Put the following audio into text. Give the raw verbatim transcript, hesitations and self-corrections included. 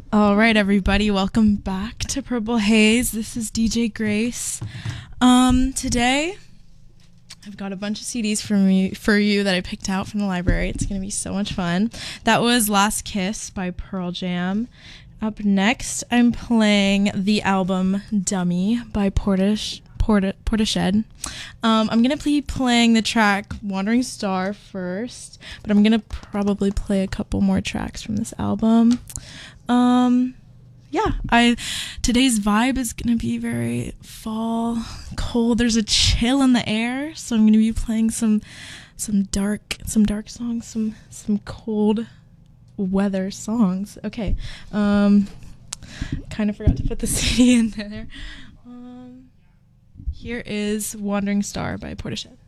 All right, everybody, welcome back to Purple Haze. This is D J Grace. Um, today, I've got a bunch of C Ds for me for you that I picked out from the library. It's gonna be so much fun. That was Last Kiss by Pearl Jam. Up next, I'm playing the album Dummy by Portish. Porta, Portishead. Um, I'm going to be playing the track Wandering Star first, but I'm going to probably play a couple more tracks from this album. Um, yeah, I today's vibe is going to be very fall, cold. There's a chill in the air, so I'm going to be playing some some dark some dark songs, some some cold weather songs. Okay. Um, kind of forgot to put the C D in there. Um, Here is Wandering Star by Portishead.